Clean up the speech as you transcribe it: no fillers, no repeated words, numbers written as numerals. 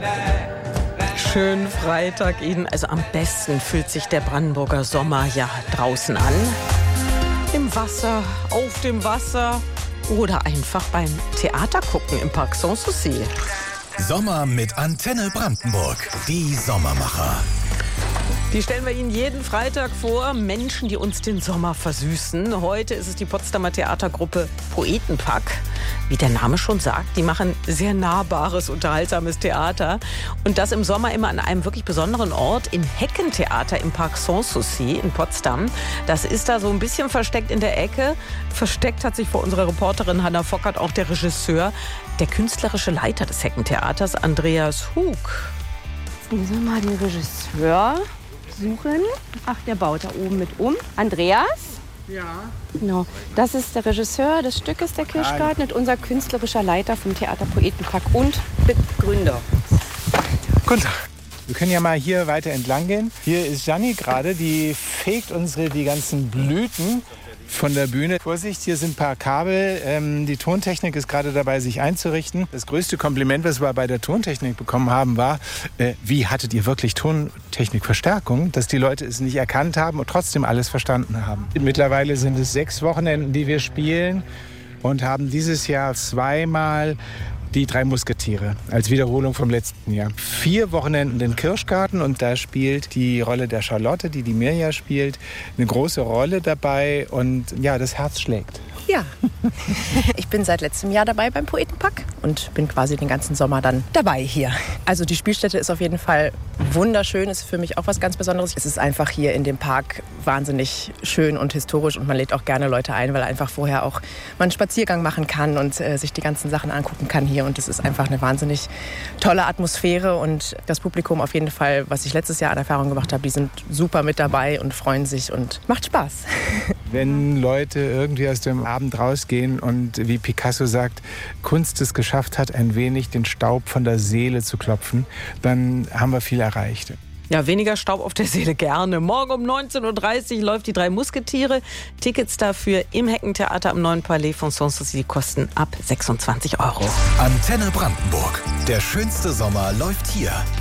Schönen Freitag Ihnen. Also am besten fühlt sich der Brandenburger Sommer ja draußen an. Im Wasser, auf dem Wasser oder einfach beim Theater gucken im Parc Sanssouci. Sommer mit Antenne Brandenburg. Die Sommermacher. Die stellen wir Ihnen jeden Freitag vor. Menschen, die uns den Sommer versüßen. Heute ist es die Potsdamer Theatergruppe Poetenpack. Wie der Name schon sagt, die machen sehr nahbares, unterhaltsames Theater. Und das im Sommer immer an einem wirklich besonderen Ort, im Heckentheater im Parc Sanssouci in Potsdam. Das ist da so ein bisschen versteckt in der Ecke. Versteckt hat sich vor unserer Reporterin Hanna Fockert auch der Regisseur, der künstlerische Leiter des Heckentheaters, Andreas Hug. Müssen wir mal den Regisseur suchen. Ach, der baut da oben mit um. Andreas? Ja. Genau. Das ist der Regisseur des Stückes Der Kirschgarten und unser künstlerischer Leiter vom Theater Poetenpack und Begründer. Guten Tag. Wir können ja mal hier weiter entlang gehen. Hier ist Janni gerade, die fegt die ganzen Blüten von der Bühne. Vorsicht, hier sind ein paar Kabel. Die Tontechnik ist gerade dabei, sich einzurichten. Das größte Kompliment, was wir bei der Tontechnik bekommen haben, war, wie hattet ihr wirklich Tontechnikverstärkung, dass die Leute es nicht erkannt haben und trotzdem alles verstanden haben. Mittlerweile sind es 6 Wochenenden, die wir spielen und haben dieses Jahr 2-mal die 3 Musketiere als Wiederholung vom letzten Jahr. 4 Wochenenden den Kirschgarten und da spielt die Rolle der Charlotte, die Mirja spielt, eine große Rolle dabei und ja, das Herz schlägt. Ja, ich bin seit letztem Jahr dabei beim Poetenpack und bin quasi den ganzen Sommer dann dabei hier. Also die Spielstätte ist auf jeden Fall wunderschön, ist für mich auch was ganz Besonderes. Es ist einfach hier in dem Park wahnsinnig schön und historisch und man lädt auch gerne Leute ein, weil einfach vorher auch man einen Spaziergang machen kann und sich die ganzen Sachen angucken kann hier und es ist einfach eine wahnsinnig tolle Atmosphäre und das Publikum auf jeden Fall, was ich letztes Jahr an Erfahrung gemacht habe, die sind super mit dabei und freuen sich und macht Spaß. Wenn Leute irgendwie aus dem Abend rausgehen und wie Picasso sagt, Kunst es geschafft hat, ein wenig den Staub von der Seele zu klopfen, dann haben wir viel erreicht. Ja, weniger Staub auf der Seele gerne. Morgen um 19.30 Uhr läuft die 3 Musketiere. Tickets dafür im Heckentheater am Neuen Palais von Sanssouci, die kosten ab 26 €. Antenne Brandenburg. Der schönste Sommer läuft hier.